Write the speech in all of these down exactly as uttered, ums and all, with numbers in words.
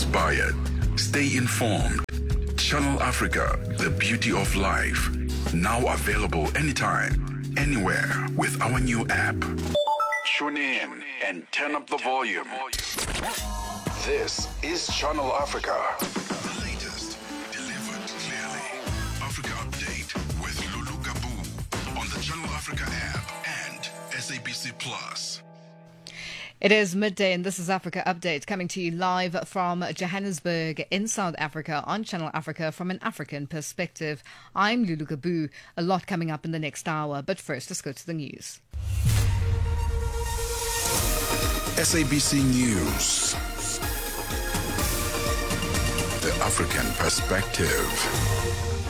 inspired. Stay informed. Channel Africa, the beauty of life. Now available anytime, anywhere with our new app. Tune in and turn up the volume. This is Channel Africa. The latest, delivered clearly. Africa Update with Lulu Gabu on the Channel Africa app and S A B C Plus. It is midday and this is Africa Update coming to you live from Johannesburg in South Africa on Channel Africa from an African perspective. I'm Lulu Gabu. A lot coming up in the next hour, but first let's go to the news. S A B C News. The African perspective.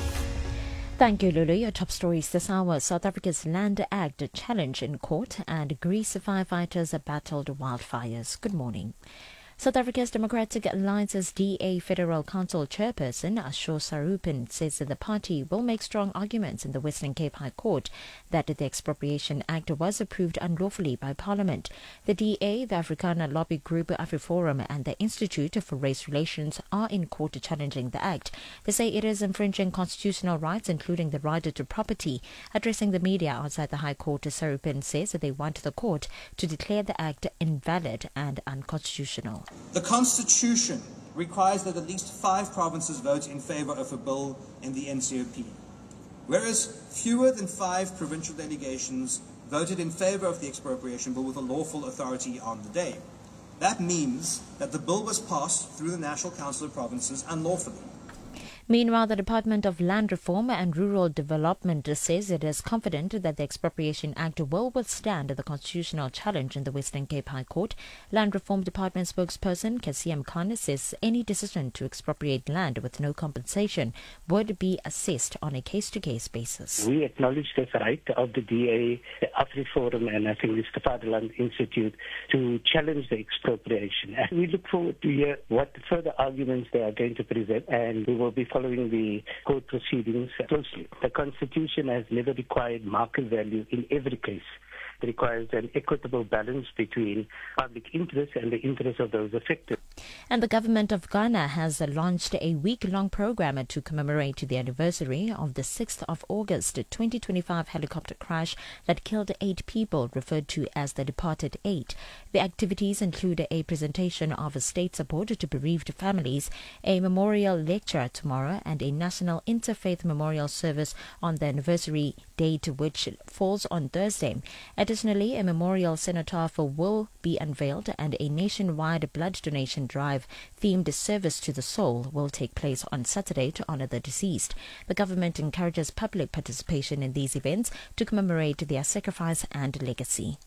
Thank you, Lulu. Your top stories this hour. South Africa's Land Act challenge in court and Greece firefighters battled wildfires. Good morning. South Africa's Democratic Alliance's D A Federal Council chairperson Ashok Sarupin says that the party will make strong arguments in the Western Cape High Court that the Expropriation Act was approved unlawfully by Parliament. The D A, the Afrikaner lobby group AfriForum and the Institute for Race Relations are in court challenging the act. They say it is infringing constitutional rights, including the right to property. Addressing the media outside the High Court, Sarupin says that they want the court to declare the act invalid and unconstitutional. The Constitution requires that at least five provinces vote in favour of a bill in the N C O P, whereas fewer than five provincial delegations voted in favour of the expropriation bill with a lawful authority on the day. That means that the bill was passed through the National Council of Provinces unlawfully. Meanwhile, the Department of Land Reform and Rural Development says it is confident that the Expropriation Act will withstand the constitutional challenge in the Western Cape High Court. Land Reform Department spokesperson Kasim Khan says any decision to expropriate land with no compensation would be assessed on a case-to-case basis. We acknowledge the right of the D A, the AfriForum, and I think it's the Fatherland Institute to challenge the expropriation. And we look forward to hear what further arguments they are going to present, and we will be following the court proceedings closely. The Constitution has never required market value in every case. It requires an equitable balance between public interest and the interest of those affected. And the government of Ghana has launched a week-long program to commemorate the anniversary of the sixth of August twenty twenty-five helicopter crash that killed eight people, referred to as the Departed Eight. The activities include a presentation of state support to bereaved families, a memorial lecture tomorrow, and a national interfaith memorial service on the anniversary date, which falls on Thursday. Additionally, a memorial cenotaph will be unveiled and a nationwide blood donation drive themed Service to the Soul will take place on Saturday to honor the deceased. The government encourages public participation in these events to commemorate their sacrifice and legacy.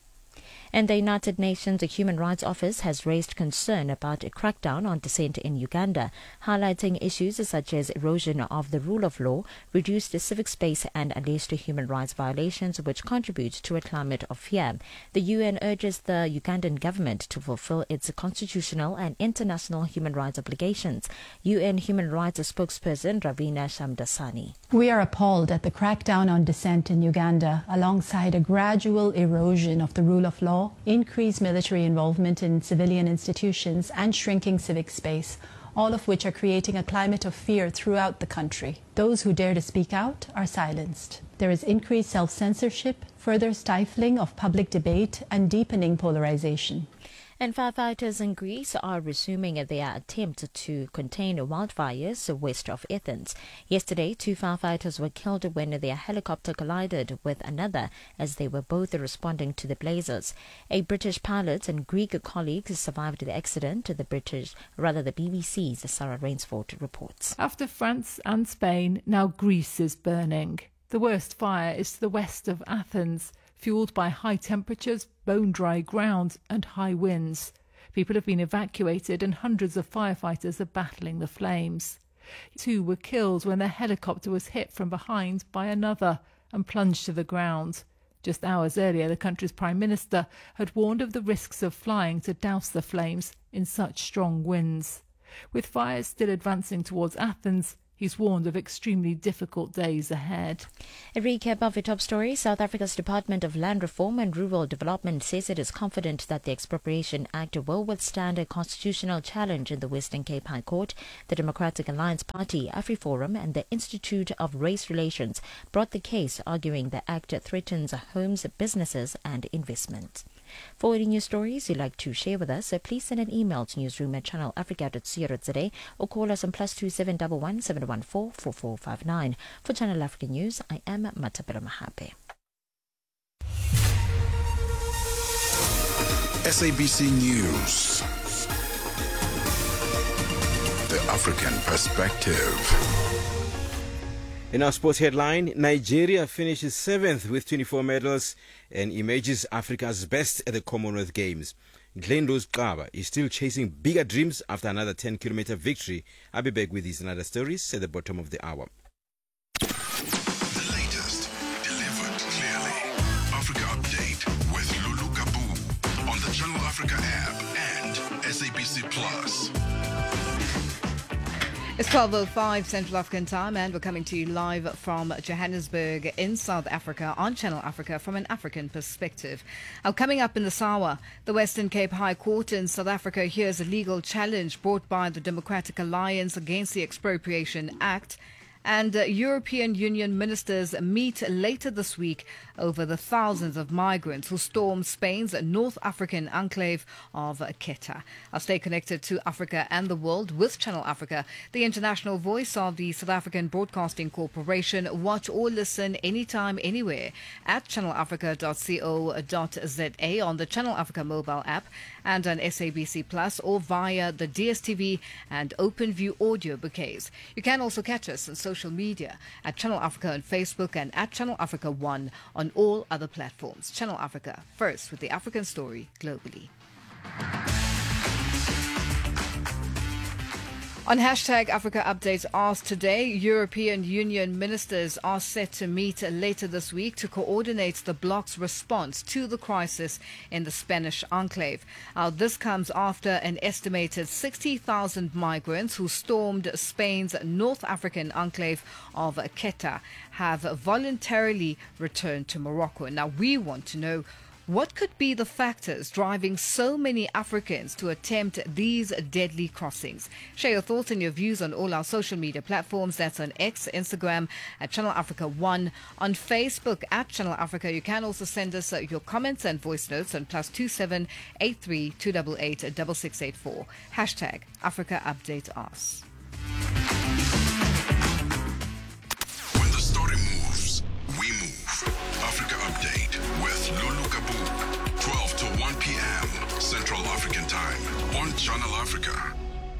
And the United Nations Human Rights Office has raised concern about a crackdown on dissent in Uganda, highlighting issues such as erosion of the rule of law, reduced civic space and alleged human rights violations which contribute to a climate of fear. The U N urges the Ugandan government to fulfill its constitutional and international human rights obligations. U N Human Rights spokesperson Ravina Shamdasani. We are appalled at the crackdown on dissent in Uganda, alongside a gradual erosion of the rule of law, increased military involvement in civilian institutions and shrinking civic space, all of which are creating a climate of fear throughout the country. Those who dare to speak out are silenced. There is increased self-censorship, further stifling of public debate, and deepening polarization. And firefighters in Greece are resuming their attempt to contain wildfires west of Athens. Yesterday, two firefighters were killed when their helicopter collided with another as they were both responding to the blazes. A British pilot and Greek colleagues survived the accident. The British, rather the B B C's Sarah Rainsford reports. After France and Spain, now Greece is burning. The worst fire is to the west of Athens, fueled by high temperatures, bone-dry ground and high winds. People have been evacuated and hundreds of firefighters are battling the flames. Two were killed when their helicopter was hit from behind by another and plunged to the ground. Just hours earlier, the country's Prime Minister had warned of the risks of flying to douse the flames in such strong winds. With fires still advancing towards Athens, He's warned of extremely difficult days ahead. A recap of your top stories. South Africa's Department of Land Reform and Rural Development says it is confident that the Expropriation Act will withstand a constitutional challenge in the Western Cape High Court. The Democratic Alliance Party, AfriForum, and the Institute of Race Relations brought the case, arguing the act threatens homes, businesses, and investment. For any news stories you'd like to share with us, so please send an email to newsroom at channel africa dot co dot za or call us on plus two seven one one seven one four four four five nine. For Channel Africa News, I am Matapelo Mahape. S A B C News. The African Perspective. In our sports headline, Nigeria finishes seventh with twenty-four medals and emerges Africa's best at the Commonwealth Games. Glendos Kaba is still chasing bigger dreams after another ten-kilometer victory. I'll be back with these and other stories at the bottom of the hour. The latest, delivered clearly. Africa Update with Lulu Kabu on the Channel Africa app and S A B C Plus. It's twelve oh five Central African time, and we're coming to you live from Johannesburg in South Africa on Channel Africa from an African perspective. Now, coming up in this hour, the Western Cape High Court in South Africa hears a legal challenge brought by the Democratic Alliance against the Expropriation Act. And uh, European Union ministers meet later this week over the thousands of migrants who stormed Spain's North African enclave of Quetta. I'll stay connected to Africa and the world with Channel Africa, the international voice of the South African Broadcasting Corporation. Watch or listen anytime, anywhere at channel africa dot co dot za on the Channel Africa mobile app and on S A B C Plus or via the D S T V and OpenView audio bouquets. You can also catch us on social media at Channel Africa on Facebook and at Channel Africa One on all other platforms. Channel Africa, first with the African story globally. On hashtag Africa Updates Asked today, European Union ministers are set to meet later this week to coordinate the bloc's response to the crisis in the Spanish enclave. Now, this comes after an estimated sixty thousand migrants who stormed Spain's North African enclave of Quetta have voluntarily returned to Morocco. Now, we want to know, what could be the factors driving so many Africans to attempt these deadly crossings? Share your thoughts and your views on all our social media platforms. That's on X, Instagram at Channel Africa One, on Facebook at Channel Africa. You can also send us uh, your comments and voice notes on plus two seven eight three two eight eight six six eight four. Hashtag Africa Update Us. When the story moves, we move. Africa Update with Lulu Kabu, twelve to one p.m. Central African Time on Channel Africa.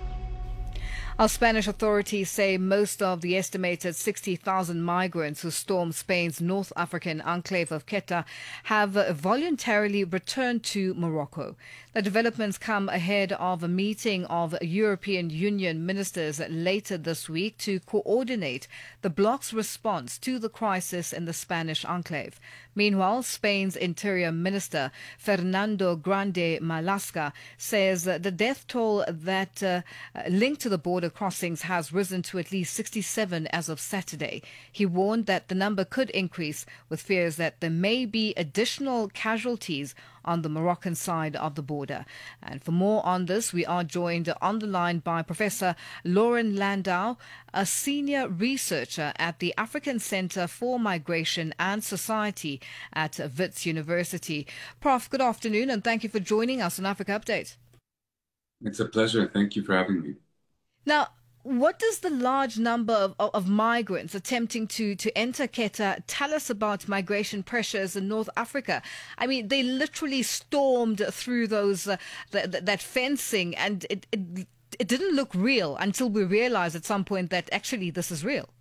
Our Spanish authorities say most of the estimated sixty thousand migrants who stormed Spain's North African enclave of Quetta have voluntarily returned to Morocco. The developments come ahead of a meeting of European Union ministers later this week to coordinate the bloc's response to the crisis in the Spanish enclave. Meanwhile, Spain's Interior Minister Fernando Grande Marlaska says the death toll that uh, linked to the border crossings has risen to at least sixty-seven as of Saturday. He warned that the number could increase, with fears that there may be additional casualties on the Moroccan side of the border. And for more on this, we are joined on the line by Professor Lauren Landau, a senior researcher at the African Center for Migration and Society at Wits University. Prof, good afternoon, and thank you for joining us on Africa Update. It's a pleasure. Thank you for having me. Now, what does the large number of, of migrants attempting to, to enter Quetta tell us about migration pressures in North Africa? I mean, they literally stormed through those uh, th- th- that fencing, and it, it it didn't look real until we realized at some point that actually this is real.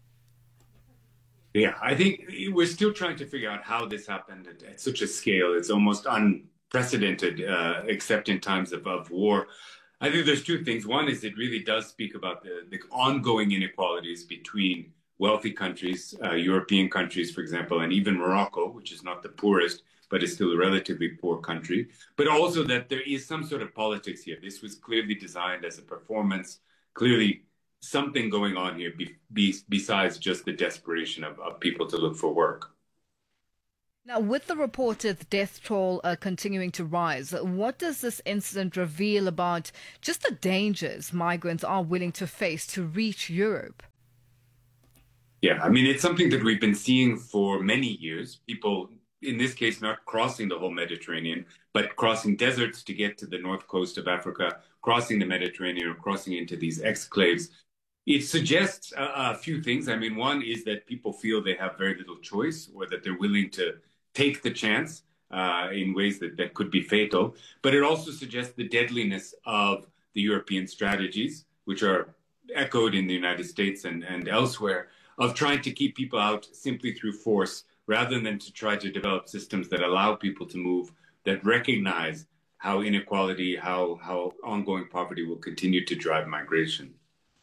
Yeah, I think we're still trying to figure out how this happened at, at such a scale. It's almost unprecedented, uh, except in times of, of war. I think there's two things. One is it really does speak about the, the ongoing inequalities between wealthy countries, uh, European countries, for example, and even Morocco, which is not the poorest, but is still a relatively poor country. But also that there is some sort of politics here. This was clearly designed as a performance, clearly something going on here be, be, besides just the desperation of, of people to look for work. Now, with the reported death toll uh, continuing to rise, what does this incident reveal about just the dangers migrants are willing to face to reach Europe? Yeah, I mean, it's something that we've been seeing for many years. People, in this case, not crossing the whole Mediterranean, but crossing deserts to get to the north coast of Africa, crossing the Mediterranean or crossing into these exclaves. It suggests a, a few things. I mean, one is that people feel they have very little choice, or that they're willing to take the chance uh, in ways that, that could be fatal. But it also suggests the deadliness of the European strategies, which are echoed in the United States and, and elsewhere, of trying to keep people out simply through force, rather than to try to develop systems that allow people to move, that recognize how inequality, how, how ongoing poverty will continue to drive migration.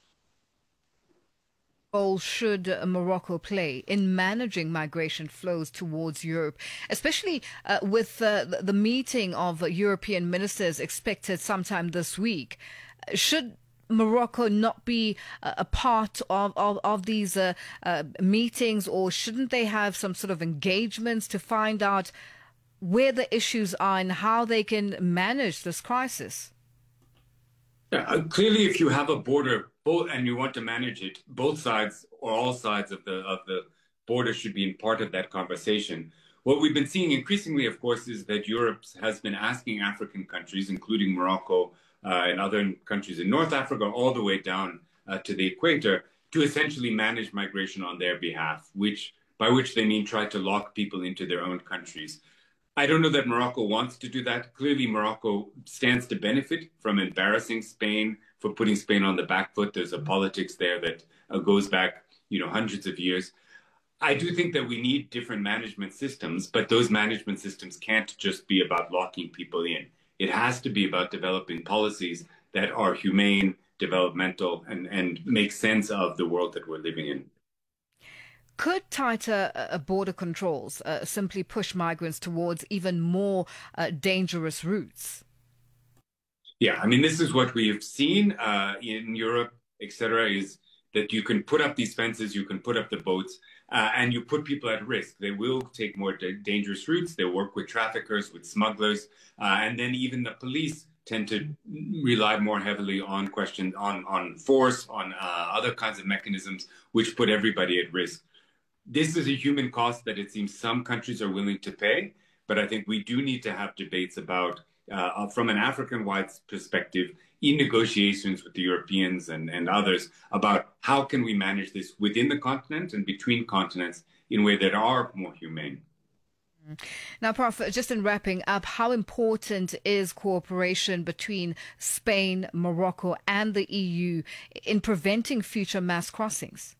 Role should Morocco play in managing migration flows towards Europe, especially uh, with uh, the meeting of European ministers expected sometime this week? Should Morocco not be a part of, of, of these uh, uh, meetings, or shouldn't they have some sort of engagements to find out where the issues are and how they can manage this crisis? Yeah, uh, clearly, if you have a border both and you want to manage it, both sides or all sides of the of the border should be in part of that conversation. What we've been seeing increasingly, of course, is that Europe has been asking African countries, including Morocco uh, and other countries in North Africa, all the way down uh, to the equator, to essentially manage migration on their behalf, which by which they mean try to lock people into their own countries. I don't know that Morocco wants to do that. Clearly, Morocco stands to benefit from embarrassing Spain, for putting Spain on the back foot. There's a politics there that uh, goes back, you know, hundreds of years. I do think that we need different management systems, but those management systems can't just be about locking people in. It has to be about developing policies that are humane, developmental, and, and make sense of the world that we're living in. Could tighter uh, border controls uh, simply push migrants towards even more uh, dangerous routes? Yeah, I mean, this is what we have seen uh, in Europe, et cetera, is that you can put up these fences, you can put up the boats, uh, and you put people at risk. They will take more da- dangerous routes. They work with traffickers, with smugglers, uh, and then even the police tend to rely more heavily on questions, on, on force, on uh, other kinds of mechanisms, which put everybody at risk. This is a human cost that it seems some countries are willing to pay, but I think we do need to have debates about, uh, from an African-wide perspective, in negotiations with the Europeans and, and others, about how can we manage this within the continent and between continents in ways that are more humane. Now, Prof, just in wrapping up, how important is cooperation between Spain, Morocco and the E U in preventing future mass crossings?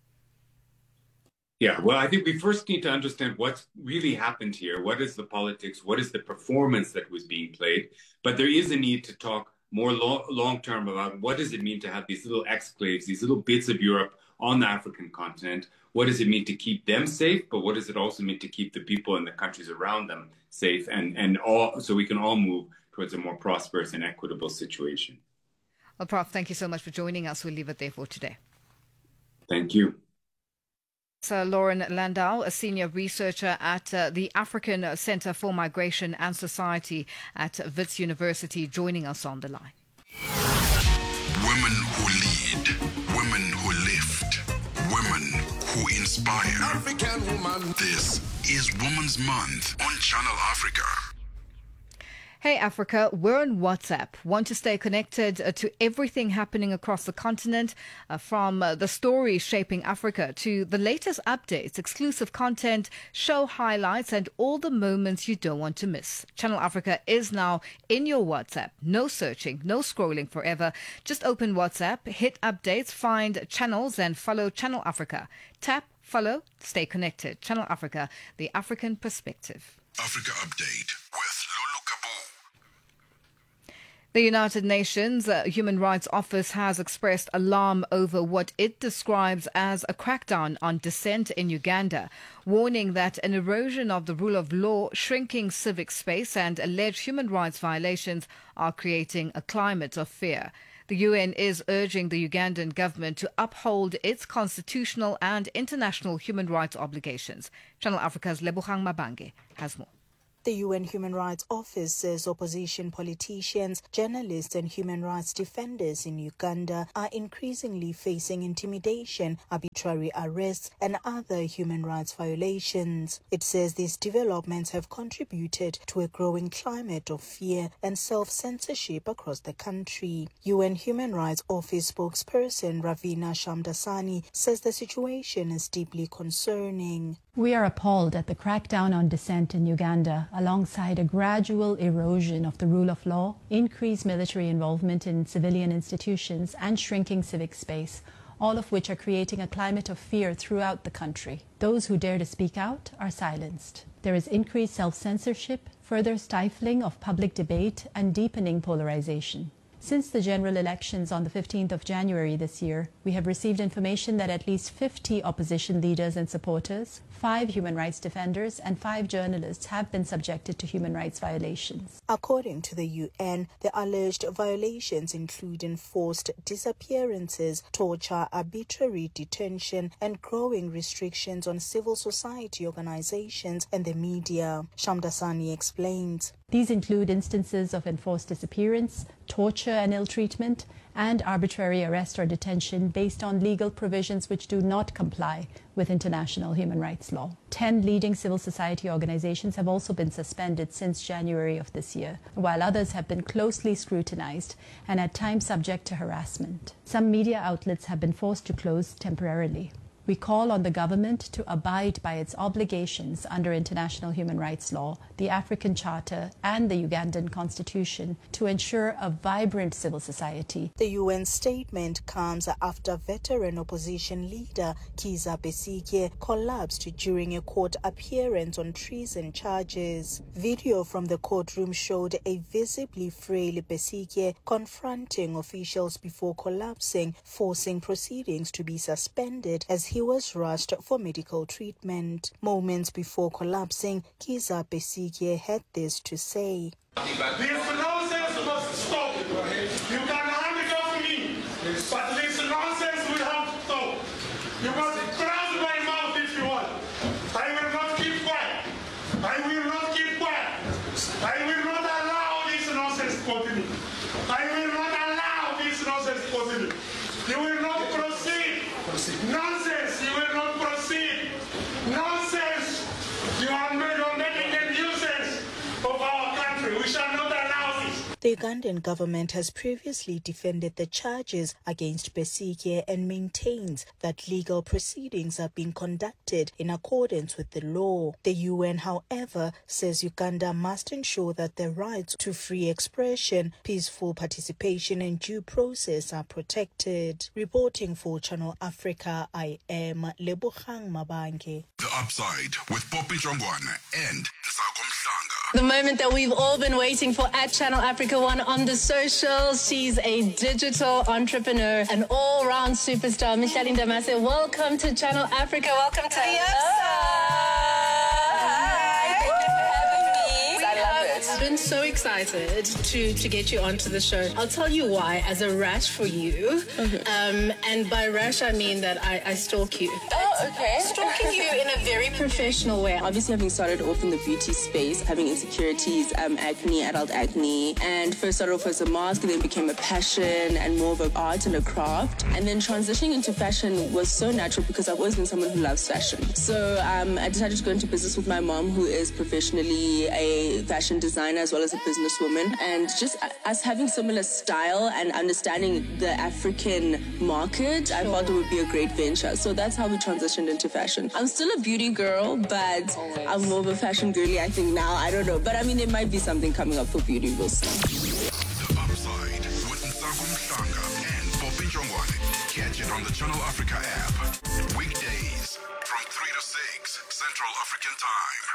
Yeah, well, I think we first need to understand what's really happened here. What is the politics? What is the performance that was being played? But there is a need to talk more lo- long-term about what does it mean to have these little exclaves, these little bits of Europe on the African continent? What does it mean to keep them safe? But what does it also mean to keep the people in the countries around them safe? And, and all, so we can all move towards a more prosperous and equitable situation. Well, Prof, thank you so much for joining us. We'll leave it there for today. Thank you. Sir Lauren Landau, a senior researcher at uh, the African Center for Migration and Society at Wits University, joining us on the line. Women who lead, women who lift, women who inspire. African woman. This is Women's Month on Channel Africa. Hey Africa, we're on WhatsApp. Want to stay connected uh, to everything happening across the continent, uh, from uh, the stories shaping Africa to the latest updates, exclusive content, show highlights, and all the moments you don't want to miss. Channel Africa is now in your WhatsApp. No searching, no scrolling forever. Just open WhatsApp, hit updates, find channels, and follow Channel Africa. Tap, follow, stay connected. Channel Africa, the African perspective. Africa Update with Lulu Kabu. The United Nations uh, Human Rights Office has expressed alarm over what it describes as a crackdown on dissent in Uganda, warning that an erosion of the rule of law, shrinking civic space and alleged human rights violations are creating a climate of fear. The U N is urging the Ugandan government to uphold its constitutional and international human rights obligations. Channel Africa's Lebogang Mabange has more. The U N Human Rights Office says opposition politicians, journalists and human rights defenders in Uganda are increasingly facing intimidation, arbitrary arrests and other human rights violations. It says these developments have contributed to a growing climate of fear and self-censorship across the country. U N Human Rights Office spokesperson Ravina Shamdasani says the situation is deeply concerning. We are appalled at the crackdown on dissent in Uganda, alongside a gradual erosion of the rule of law, increased military involvement in civilian institutions, and shrinking civic space, all of which are creating a climate of fear throughout the country. Those who dare to speak out are silenced. There is increased self-censorship, further stifling of public debate, and deepening polarization. Since the general elections on the fifteenth of January this year, we have received information that at least fifty opposition leaders and supporters, five human rights defenders and five journalists have been subjected to human rights violations. According to the U N, the alleged violations include enforced disappearances, torture, arbitrary detention and growing restrictions on civil society organizations and the media. Shamdasani explains. These include instances of enforced disappearance, torture and ill treatment, and arbitrary arrest or detention based on legal provisions which do not comply with international human rights law. Ten leading civil society organizations have also been suspended since January of this year, while others have been closely scrutinized and at times subject to harassment. Some media outlets have been forced to close temporarily. We call on the government to abide by its obligations under international human rights law, the African Charter and the Ugandan Constitution to ensure a vibrant civil society. The U N statement comes after veteran opposition leader Kizza Besigye collapsed during a court appearance on treason charges. Video from the courtroom showed a visibly frail Besigye confronting officials before collapsing, forcing proceedings to be suspended as he He was rushed for medical treatment. Moments before collapsing, Kizza Besigye had this to say. This nonsense must stop. You can handcuff me, but this nonsense will have to stop. You must close my mouth if you want. I will not keep quiet. I will not keep quiet. I will not allow this nonsense to continue. I will not allow this nonsense to continue. You will not proceed. Nonsense. You will not proceed. Nonsense. You are making a nuisance of our country. We shall not allow this. The Ugandan government has previously defended the charges against Besigye and maintains that legal proceedings are being conducted in accordance with the law. The U N, however, says Uganda must ensure that the rights to free expression, peaceful participation and due process are protected. Reporting for Channel Africa, I am Lebogang Mabange. The Upside with Poppy Jongwana and Sako Mhlanga. The moment that we've all been waiting for at Channel Africa One on the socials. She's a digital entrepreneur, an all-round superstar. Micheline Damase, welcome to Channel Africa. Welcome to the Upside. I've been so excited to, to get you onto the show. I'll tell you why, as a rash for you. Okay. Um, and by rash, I mean that I, I stalk you. Oh, okay. Stalking you in a very professional way. Obviously, having started off in the beauty space, having insecurities, um, acne, adult acne, and first started off as a mask, and then became a passion and more of an art and a craft. And then transitioning into fashion was so natural because I've always been someone who loves fashion. So um, I decided to go into business with my mom, who is professionally a fashion designer as well as a businesswoman, and just us having similar style and understanding the African market, I thought it would be a great venture. So that's how we transitioned into fashion. I'm still a beauty girl, but Always. I'm more of a fashion girly, I think now. I don't know, but I mean, there might be something coming up for beauty. We'll see. The Upside with Sako Mhlanga and Poppy Jongwane. Catch it on the Channel Africa app. Weekdays from three to six Central African Time.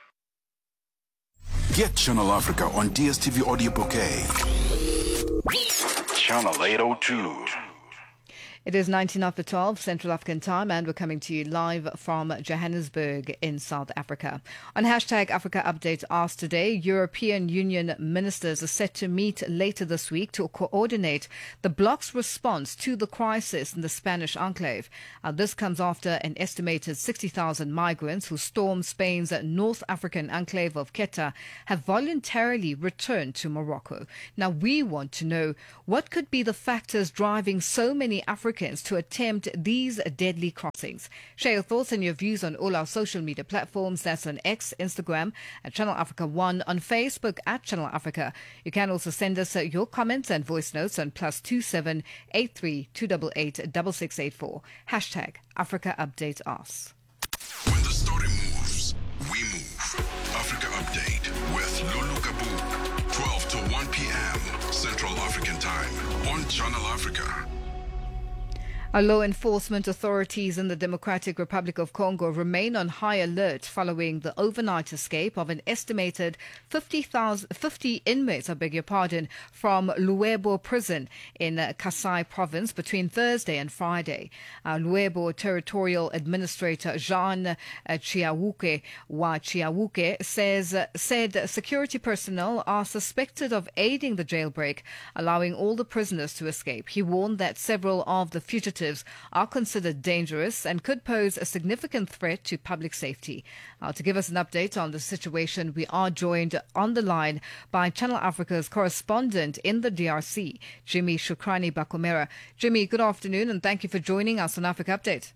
Get Channel Africa on D S T V Audio Bouquet. Channel eight oh two. It is nineteen after twelve Central African time, and we're coming to you live from Johannesburg in South Africa. On hashtag Africa Update Ask today, European Union ministers are set to meet later this week to coordinate the bloc's response to the crisis in the Spanish enclave. Uh, this comes after an estimated sixty thousand migrants who stormed Spain's North African enclave of Quetta have voluntarily returned to Morocco. Now, we want to know what could be the factors driving so many Africans to attempt these deadly crossings. Share your thoughts and your views on all our social media platforms. That's on X, Instagram, at Channel Africa One, on Facebook at Channel Africa. You can also send us uh, your comments and voice notes on plus two seven eight three two eight eight six six eight four. Hashtag Africa Update Us. When the story moves, we move. Africa Update with Lulu Kabu, twelve to one p.m. Central African Time on Channel Africa. Our law enforcement authorities in the Democratic Republic of Congo remain on high alert following the overnight escape of an estimated fifty thousand, fifty inmates, I beg your pardon, from Luebo prison in uh, Kasai province between Thursday and Friday. Uh, Luebo Territorial Administrator Jean uh, Chiawuke Wa Chiawuke says uh, said security personnel are suspected of aiding the jailbreak, allowing all the prisoners to escape. He warned that several of the fugitives are considered dangerous and could pose a significant threat to public safety. Uh, to give us an update on the situation, we are joined on the line by Channel Africa's correspondent in the D R C, Jimmy Shukrani Bakomera. Jimmy, good afternoon, and thank you for joining us on Africa Update.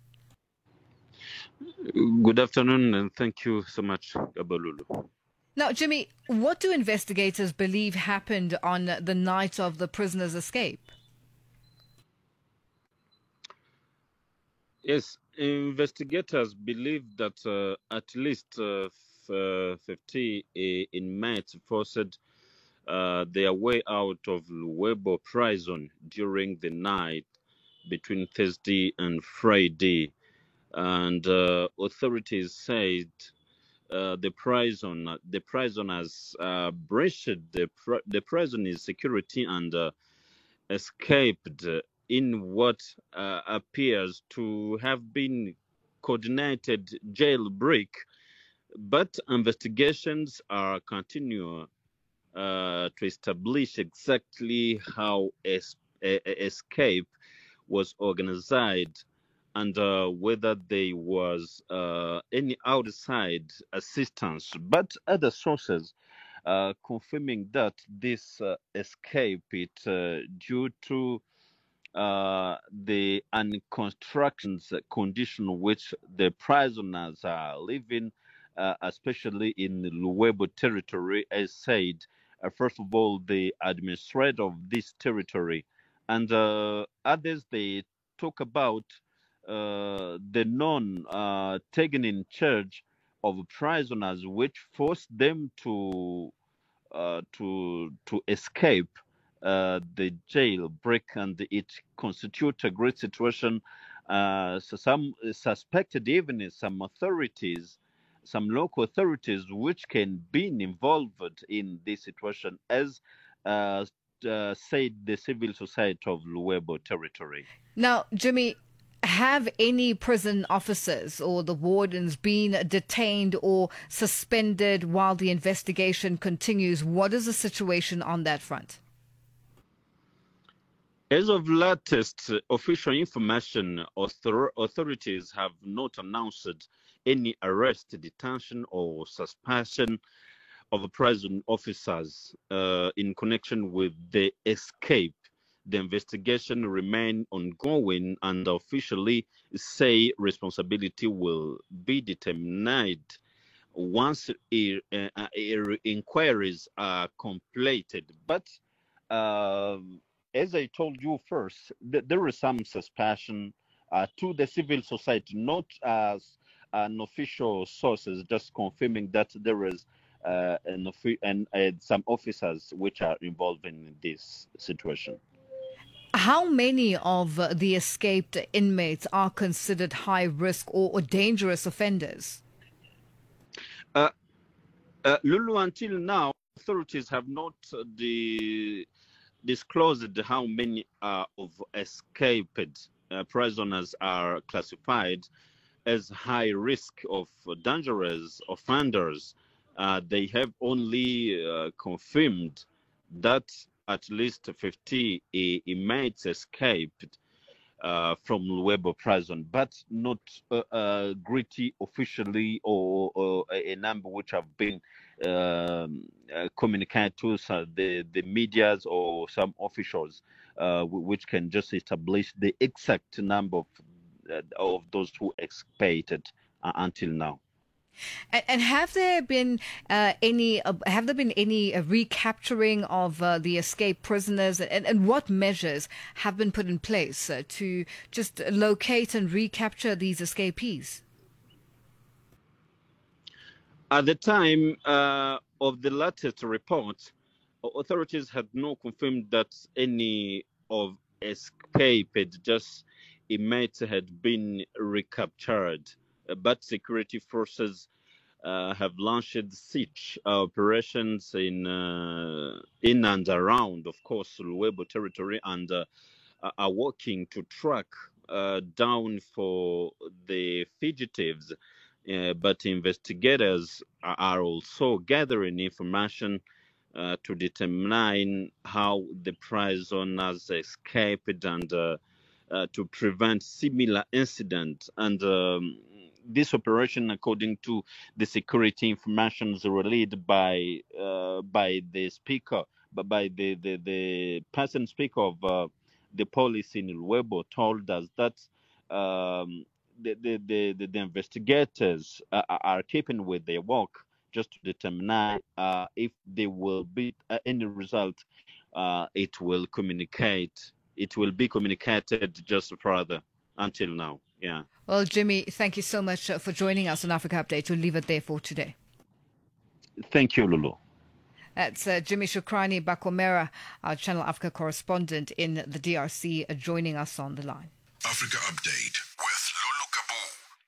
Good afternoon, and thank you so much, Gabalulu. Now, Jimmy, what do investigators believe happened on the night of the prisoner's escape? Yes, investigators believe that uh, at least uh, f- fifty uh, inmates forced uh, their way out of Luebo prison during the night between Thursday and Friday. And uh, authorities said uh, the prison, the prisoners uh, breached the, pr- the prison's security and uh, escaped in what uh, appears to have been coordinated jailbreak, but investigations are continuing uh, to establish exactly how es- a- a- escape was organized and uh, whether there was uh, any outside assistance. But other sources uh, confirming that this uh, escape it uh, due to uh, the unconstructed condition which the prisoners are living, uh, especially in Luebo territory, as said, uh, first of all, the administrator of this territory, and uh, others, they talk about uh, the non uh, taken in charge of prisoners, which forced them to uh, to to escape Uh, the jailbreak, and it constitutes a great situation. Uh, so some suspected even some authorities, some local authorities, which can be involved in this situation, as uh, uh, said the civil society of Luebo territory. Now, Jimmy, have any prison officers or the wardens been detained or suspended while the investigation continues? What is the situation on that front? As of latest official information, author- authorities have not announced any arrest, detention, or suspension of prison officers uh, in connection with the escape. The investigation remains ongoing, and officially say responsibility will be determined once e- uh, uh, inquiries are completed. But uh, as I told you first, th- there is some suspicion uh, to the civil society, not as an official sources, just confirming that there is uh, an, and uh, some officers which are involved in this situation. How many of the escaped inmates are considered high risk or, or dangerous offenders? Uh, uh, Lulu, until now, authorities have not uh, the disclosed how many are of escaped uh, prisoners are classified as high risk of dangerous offenders. Uh, they have only uh, confirmed that at least fifty inmates escaped uh, from Luebo prison, but not uh, uh, gritty officially or, or a number which have been um, uh, communicated to uh, the, the medias or some officials uh, which can just establish the exact number of, uh, of those who escaped uh, until now. And, and have there been uh, any? Uh, have there been any uh, recapturing of uh, the escaped prisoners? And, and what measures have been put in place uh, to just locate and recapture these escapees? At the time uh, of the latest report, authorities had not confirmed that any of escaped just inmates had been recaptured. But security forces uh, have launched siege operations in uh, in and around, of course, Luebo territory, and uh, are working to track uh, down for the fugitives. Uh, but investigators are also gathering information uh, to determine how the prisoners escaped and uh, uh, to prevent similar incidents. And um, this operation, according to the security information relayed by uh, by the speaker, but by the, the, the person speaker of uh, the police in Luebo, told us that um, the, the, the, the, the investigators uh, are keeping with their work just to determine uh, if there will be uh, any result. Uh, it will communicate. It will be communicated just further. Until now, yeah. Well, Jimmy, thank you so much for joining us on Africa Update. We'll leave it there for today. Thank you, Lulu. That's uh, Jimmy Shukrani Bakwamera, our Channel Africa correspondent in the D R C, uh, joining us on the line. Africa Update with Lulu Kabu.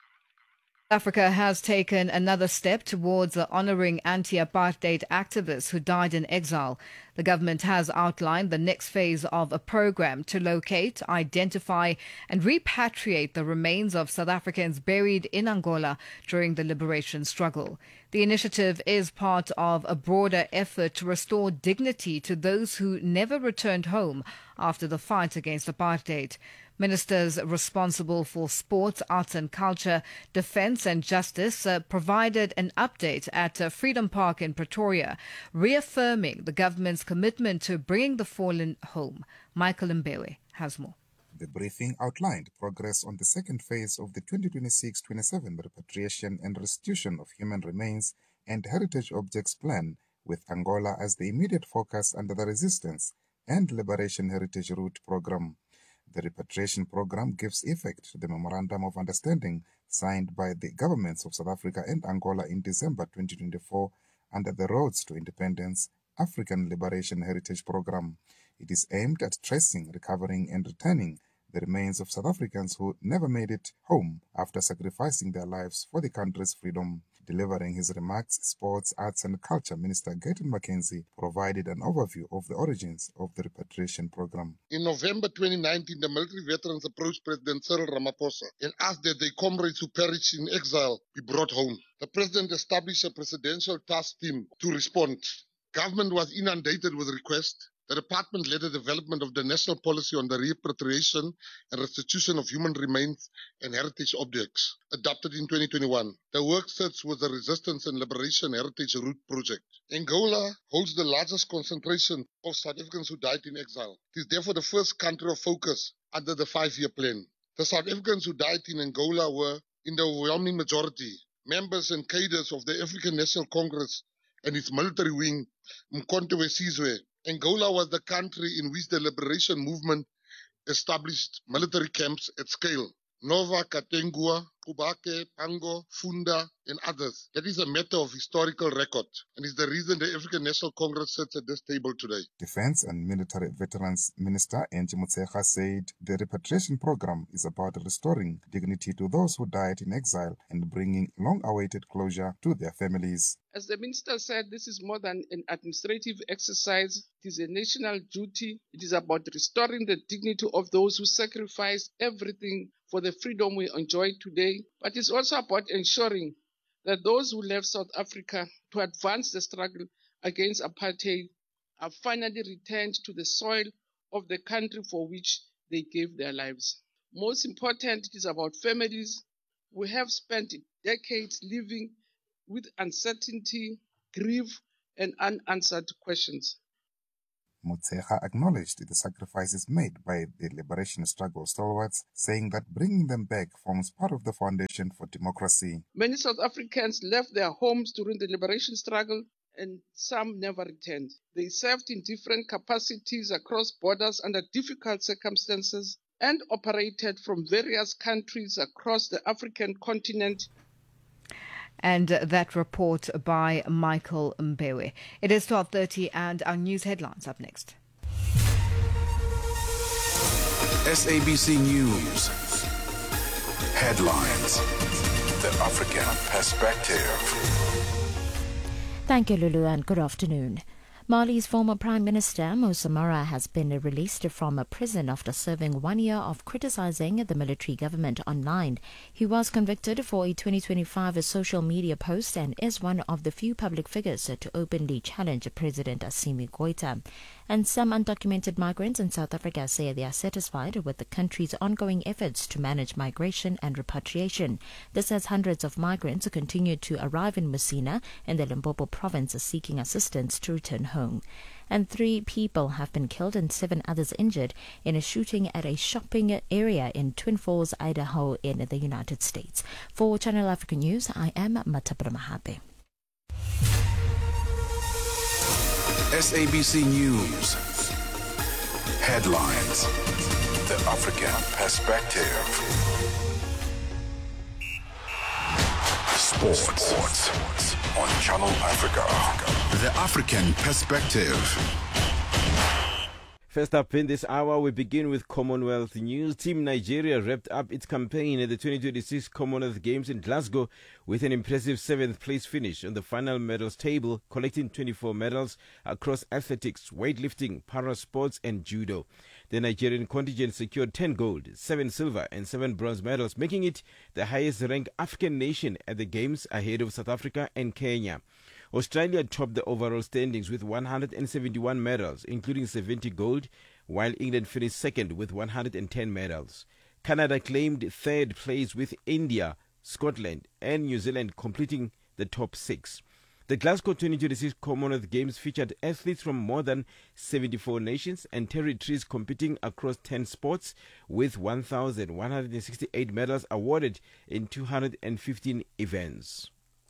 Africa has taken another step towards uh, honoring anti-apartheid activists who died in exile. The government has outlined the next phase of a program to locate, identify and repatriate the remains of South Africans buried in Angola during the liberation struggle. The initiative is part of a broader effort to restore dignity to those who never returned home after the fight against apartheid. Ministers responsible for sports, arts and culture, defence and justice uh, provided an update at uh, Freedom Park in Pretoria, reaffirming the government's commitment to bringing the fallen home. Michael Mbewe has more. The briefing outlined progress on the second phase of the twenty twenty-six twenty-seven Repatriation and Restitution of Human Remains and Heritage Objects Plan, with Angola as the immediate focus under the Resistance and Liberation Heritage Route Programme. The repatriation program gives effect to the Memorandum of Understanding signed by the governments of South Africa and Angola in December twenty twenty-four under the Roads to Independence African Liberation Heritage Program. It is aimed at tracing, recovering and returning the remains of South Africans who never made it home after sacrificing their lives for the country's freedom. Delivering his remarks, Sports, Arts and Culture Minister Gayton McKenzie provided an overview of the origins of the repatriation program. In November twenty nineteen, the military veterans approached President Cyril Ramaphosa and asked that their comrades who perished in exile be brought home. The president established a presidential task team to respond. Government was inundated with requests. The department led the development of the national policy on the repatriation and restitution of human remains and heritage objects, adopted in twenty twenty-one. The work sits with the Resistance and Liberation Heritage Route Project. Angola holds the largest concentration of South Africans who died in exile. It is therefore the first country of focus under the five-year plan. The South Africans who died in Angola were, in the overwhelming majority, members and cadres of the African National Congress and its military wing, Mkhonto we Sizwe. Angola was the country in which the liberation movement established military camps at scale. Nova Katengua, Kubake, Pango, Funda, and others. That is a matter of historical record and is the reason the African National Congress sits at this table today. Defense and Military Veterans Minister Angie Motshekga said the repatriation program is about restoring dignity to those who died in exile and bringing long-awaited closure to their families. As the minister said, this is more than an administrative exercise. It is a national duty. It is about restoring the dignity of those who sacrificed everything for the freedom we enjoy today. But it's also about ensuring that those who left South Africa to advance the struggle against apartheid are finally returned to the soil of the country for which they gave their lives. Most important, it is about families who have spent decades living with uncertainty, grief, and unanswered questions. Motshekga acknowledged the sacrifices made by the liberation struggle stalwarts, saying that bringing them back forms part of the foundation for democracy. Many South Africans left their homes during the liberation struggle, and some never returned. They served in different capacities across borders under difficult circumstances and operated from various countries across the African continent. And that report by Michael Mbewe. It is twelve thirty and our news headlines up next. S A B C News. Headlines. The African Perspective. Thank you, Lulu, and good afternoon. Mali's former Prime Minister Mo Samara has been released from a prison after serving one year of criticizing the military government online. He was convicted for a twenty twenty-five social media post and is one of the few public figures to openly challenge President Assimi Goïta. And some undocumented migrants in South Africa say they are satisfied with the country's ongoing efforts to manage migration and repatriation. This as hundreds of migrants continue to arrive in Musina in the Limpopo province seeking assistance to return home. And three people have been killed and seven others injured in a shooting at a shopping area in Twin Falls, Idaho in the United States. For Channel Africa News, I am Matapra Mahape. S A B C News. Headlines. The African Perspective. Sports. Sports on Channel Africa. The African Perspective. First up in this hour, we begin with Commonwealth news. Team Nigeria wrapped up its campaign at the twenty twenty-six Commonwealth Games in Glasgow with an impressive seventh place finish on the final medals table, collecting twenty-four medals across athletics, weightlifting, para sports and judo. The Nigerian contingent secured ten gold, seven silver and seven bronze medals, making it the highest ranked African nation at the Games ahead of South Africa and Kenya. Australia topped the overall standings with one hundred seventy-one medals, including seventy gold, while England finished second with one hundred ten medals. Canada claimed third place with India, Scotland and New Zealand completing the top six. The Glasgow twenty twenty-six Commonwealth Games featured athletes from more than seventy-four nations and territories competing across ten sports, with one thousand one hundred sixty-eight medals awarded in two hundred fifteen events.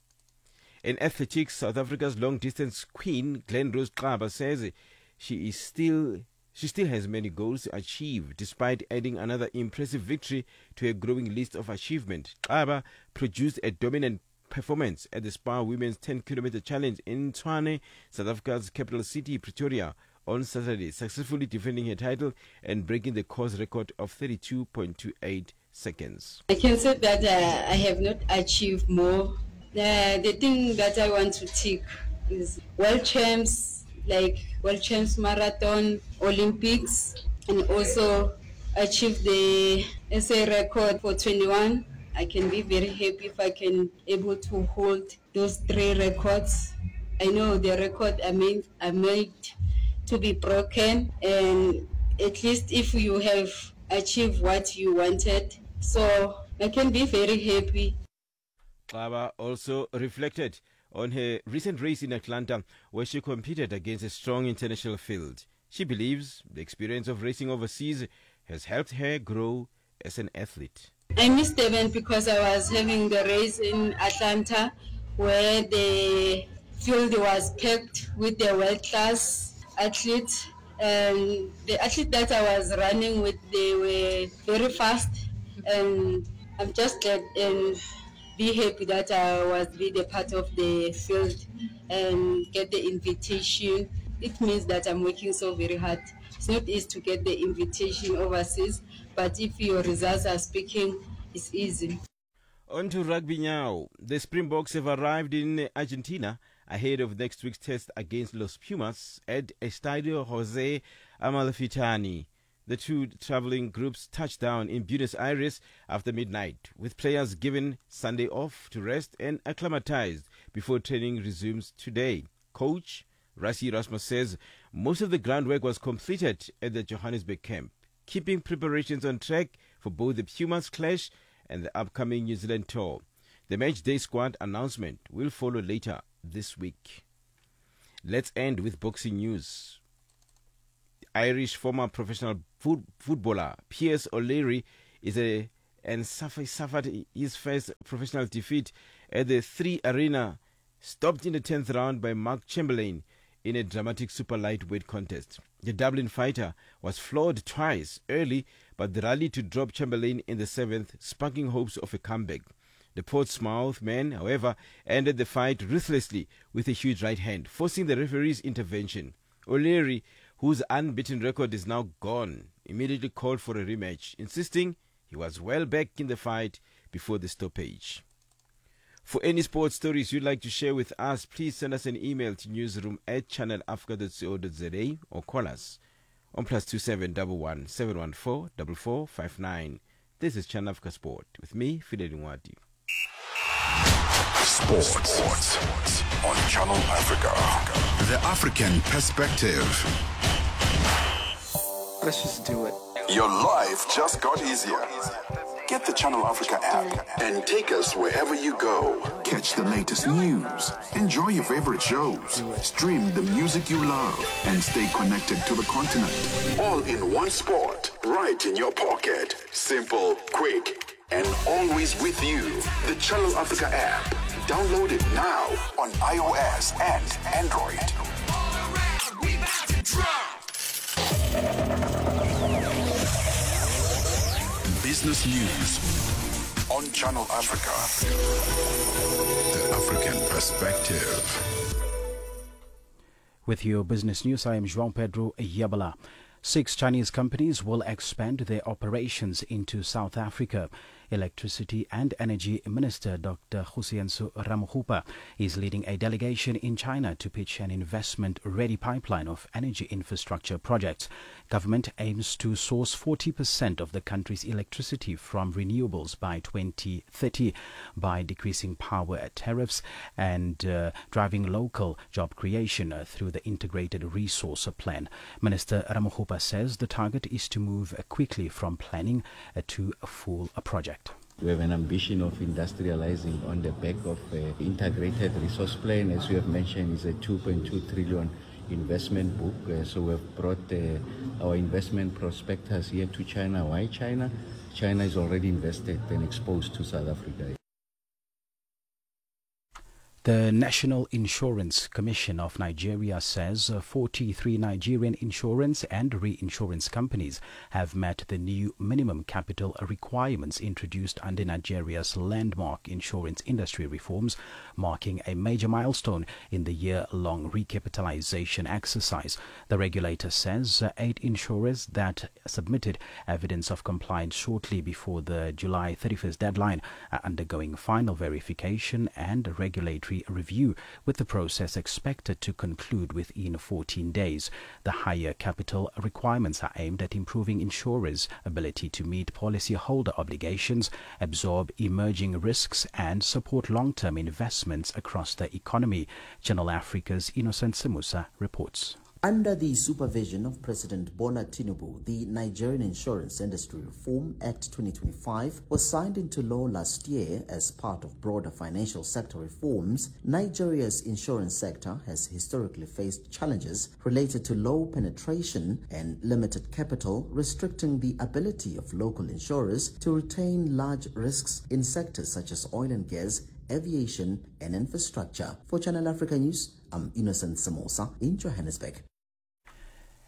In athletics, South Africa's long-distance queen, Glendrose Xaba, says she is still she still has many goals to achieve, despite adding another impressive victory to a growing list of achievement. Xaba produced a dominant performance at the Spar Women's ten kilometer Challenge in Tshwane, South Africa's capital city, Pretoria, on Saturday, successfully defending her title and breaking the course record of thirty-two point two eight seconds. I can say that uh, I have not achieved more. Uh, the thing that I want to tick is world champs, like world champs marathon, Olympics, and also achieve the S A record for twenty-one. I can be very happy if I can able to hold those three records. I know the record are made, are made to be broken, and at least if you have achieved what you wanted, so I can be very happy. Xaba also reflected on her recent race in Atlanta, where she competed against a strong international field. She believes the experience of racing overseas has helped her grow as an athlete. I missed the event because I was having the race in Atlanta, where the field was packed with the world-class athletes. And the athlete that I was running with, they were very fast, and I'm just glad and be happy that I was be the part of the field and get the invitation. It means that I'm working so very hard. It's not easy to get the invitation overseas, but if your results are speaking, it's easy. On to rugby now. The Springboks have arrived in Argentina ahead of next week's test against Los Pumas at Estadio Jose Amalfitani. The two traveling groups touched down in Buenos Aires after midnight, with players given Sunday off to rest and acclimatized before training resumes today. Coach Rassi Rasmus says most of the groundwork was completed at the Johannesburg camp, keeping preparations on track for both the Pumas clash and the upcoming New Zealand tour. The match day squad announcement will follow later this week. Let's end with boxing news. Irish former professional foot, footballer Piers O'Leary is a and suffered, suffered his first professional defeat at the Three Arena, stopped in the tenth round by Mark Chamberlain in a dramatic super lightweight contest. The Dublin fighter was floored twice early, but the rally to drop Chamberlain in the seventh, sparking hopes of a comeback. The Portsmouth man, however, ended the fight ruthlessly with a huge right hand, forcing the referee's intervention. O'Leary, whose unbeaten record is now gone, immediately called for a rematch, insisting he was well back in the fight before the stoppage. For any sports stories you'd like to share with us, please send us an email to newsroom at channel africa dot co dot za or call us on plus two seven one one seven one four four four five nine. This is Channel Africa Sport with me, Fidel Nwati. Sports. Sports on Channel Africa. The African perspective. Let's just do it. Your life just got easier. Get the Channel Africa app and take us wherever you go. Catch the latest news, enjoy your favorite shows, stream the music you love, and stay connected to the continent. All in one spot, right in your pocket. Simple, quick, and always with you. The Channel Africa app. Download it now on iOS and Android. Business news on Channel Africa. The African perspective. With your business news, I am João Pedro Yabala. Six Chinese companies will expand their operations into South Africa. Electricity and Energy Minister Doctor Kgosientsho Ramokgopa is leading a delegation in China to pitch an investment-ready pipeline of energy infrastructure projects. Government aims to source forty percent of the country's electricity from renewables by twenty thirty by decreasing power tariffs and uh, driving local job creation uh, through the Integrated Resource Plan. Minister Ramokgopa says the target is to move uh, quickly from planning uh, to a full uh, project. We have an ambition of industrializing on the back of the integrated resource plan. As you have mentioned, is a two point two trillion investment book. Uh, so we have brought uh, our investment prospectus here to China. Why China? China is already invested and exposed to South Africa. The National Insurance Commission of Nigeria says uh, forty-three Nigerian insurance and reinsurance companies have met the new minimum capital requirements introduced under Nigeria's landmark insurance industry reforms, marking a major milestone in the year-long recapitalization exercise. The regulator says uh, eight insurers that submitted evidence of compliance shortly before the July thirty-first deadline are undergoing final verification and regulatory review, with the process expected to conclude within fourteen days. The higher capital requirements are aimed at improving insurers' ability to meet policyholder obligations, absorb emerging risks, and support long-term investments across the economy. Channel Africa's Innocent Simusa reports. Under the supervision of President Bola Tinubu, the Nigerian Insurance Industry Reform Act twenty twenty-five was signed into law last year as part of broader financial sector reforms. Nigeria's insurance sector has historically faced challenges related to low penetration and limited capital, restricting the ability of local insurers to retain large risks in sectors such as oil and gas, aviation, and infrastructure. For Channel Africa News, I'm Innocent Samosa in Johannesburg.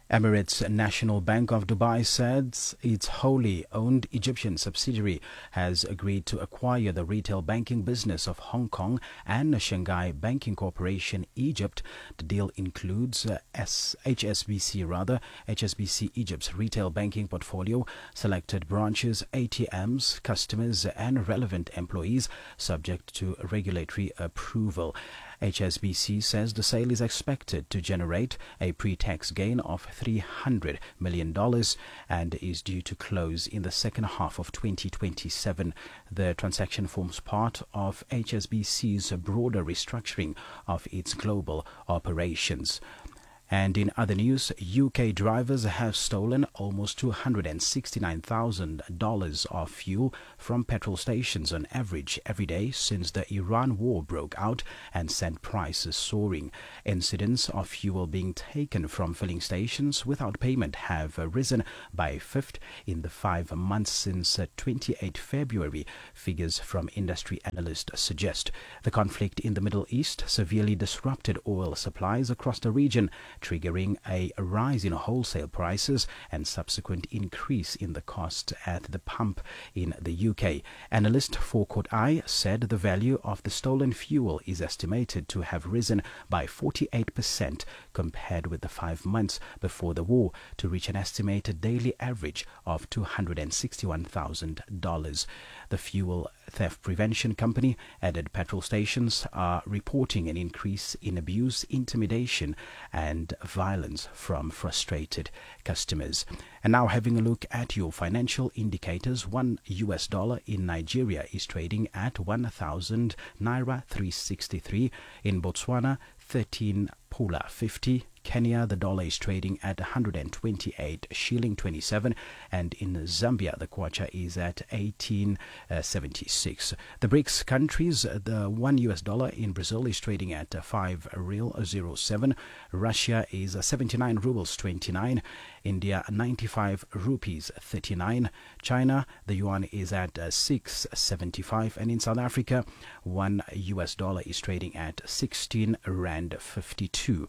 Emirates National Bank of Dubai said its wholly owned Egyptian subsidiary has agreed to acquire the retail banking business of Hong Kong and Shanghai Banking Corporation Egypt. The deal includes uh, S- H S B C rather H S B C Egypt's retail banking portfolio, selected branches, A T Ms, customers and relevant employees, subject to regulatory approval. H S B C says the sale is expected to generate a pre-tax gain of three hundred million dollars and is due to close in the second half of twenty twenty-seven. The transaction forms part of H S B C's broader restructuring of its global operations. And in other news, U K drivers have stolen almost two hundred sixty-nine thousand dollars of fuel from petrol stations on average every day since the Iran war broke out and sent prices soaring. Incidents of fuel being taken from filling stations without payment have risen by a fifth in the five months since the twenty-eighth of February, figures from industry analysts suggest. The conflict in the Middle East severely disrupted oil supplies across the region, triggering a rise in wholesale prices and subsequent increase in the cost at the pump in the U K. Analyst Forecourt Eye said the value of the stolen fuel is estimated to have risen by forty-eight percent compared with the five months before the war, to reach an estimated daily average of two hundred sixty-one thousand dollars. The Fuel Theft Prevention Company added petrol stations are reporting an increase in abuse, intimidation and violence from frustrated customers. And now having a look at your financial indicators, one U S dollar in Nigeria is trading at one thousand naira three sixty-three. In Botswana, thirteen pula fifty. Kenya, the dollar is trading at one hundred twenty-eight shilling twenty-seven, and in Zambia, the kwacha is at eighteen seventy-six. The BRICS countries, the one U S dollar in Brazil is trading at five real zero seven. Russia is seventy-nine rubles twenty-nine. India, ninety-five rupees thirty-nine. China, the yuan is at six seventy-five, and in South Africa, one U S dollar is trading at sixteen rand fifty-two.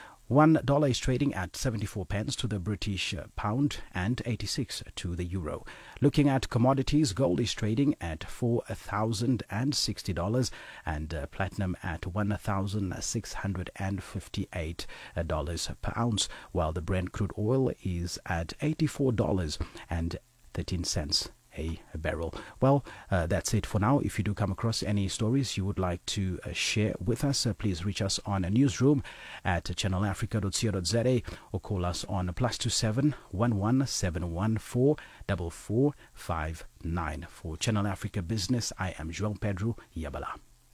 One dollar is trading at seventy-four pence to the British pound and eighty-six to the euro. Looking at commodities, gold is trading at four thousand sixty dollars and uh, platinum at one thousand six hundred fifty-eight dollars per ounce, while the Brent crude oil is at eighty-four dollars and thirteen cents a barrel. Well, uh, that's it for now. If you do come across any stories you would like to uh, share with us, uh, please reach us on a newsroom at channel africa dot co dot za or call us on plus two seven one one seven one four four four five nine. For Channel Africa Business, I am João Pedro Yabala.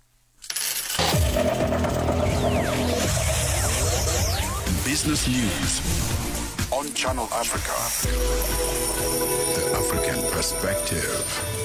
Business News on Channel Africa. The African Perspective.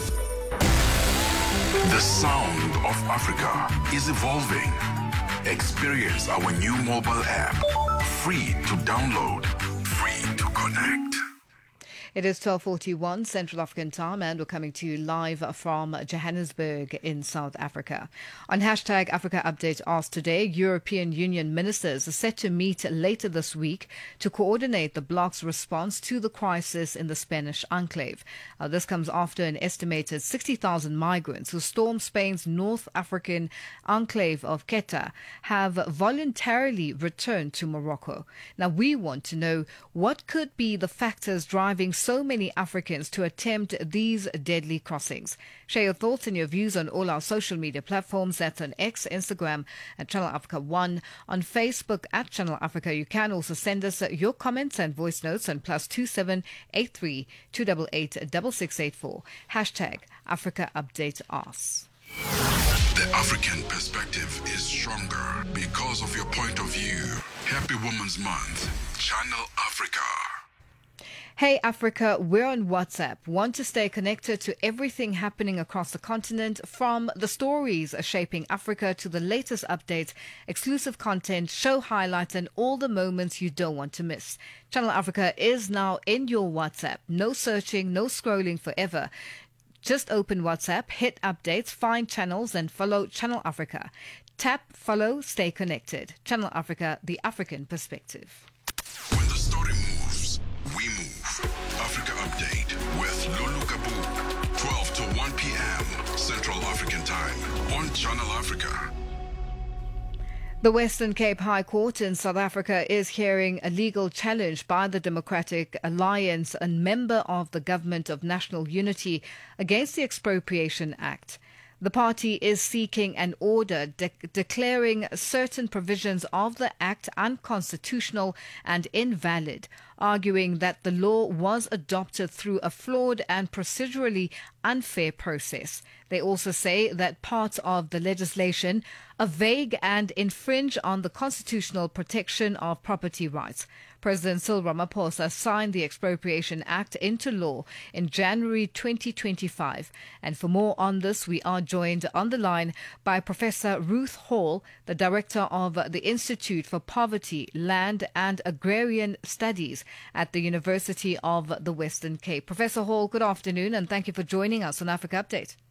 The sound of Africa is evolving. Experience our new mobile app. Free to download, free to connect. It is twelve forty-one Central African Time, and we're coming to you live from Johannesburg in South Africa. On hashtag Africa Update Ask Today, European Union ministers are set to meet later this week to coordinate the bloc's response to the crisis in the Spanish enclave. Uh, this comes after an estimated sixty thousand migrants who stormed Spain's North African enclave of Quetta have voluntarily returned to Morocco. Now, we want to know what could be the factors driving so many Africans to attempt these deadly crossings. Share your thoughts and your views on all our social media platforms. That's on X, Instagram at Channel Africa one, on Facebook at Channel Africa. You can also send us your comments and voice notes on plus two seven eight three two eight eight six six eight four. Hashtag Africa Update Us. The African perspective is stronger because of your point of view. Happy Women's Month, Channel Africa. Hey Africa, we're on WhatsApp. Want to stay connected to everything happening across the continent, from the stories shaping Africa to the latest updates, exclusive content, show highlights, and all the moments you don't want to miss. Channel Africa is now in your WhatsApp. No searching, no scrolling forever. Just open WhatsApp, hit updates, find channels, and follow Channel Africa. Tap, follow, stay connected. Channel Africa, the African perspective. When the story moves, with Lulu Kabu, twelve to one p.m. Central African Time on Channel Africa. The Western Cape High Court in South Africa is hearing a legal challenge by the Democratic Alliance, a member of the Government of National Unity, against the Expropriation Act. The party is seeking an order de- declaring certain provisions of the Act unconstitutional and invalid, arguing that the law was adopted through a flawed and procedurally unfair process. They also say that parts of the legislation are vague and infringe on the constitutional protection of property rights. President Cyril Ramaphosa signed the Expropriation Act into law in January twenty twenty-five. And for more on this, we are joined on the line by Professor Ruth Hall, the Director of the Institute for Poverty, Land and Agrarian Studies at the University of the Western Cape. Professor Hall, good afternoon, and thank you for joining us on Africa Update.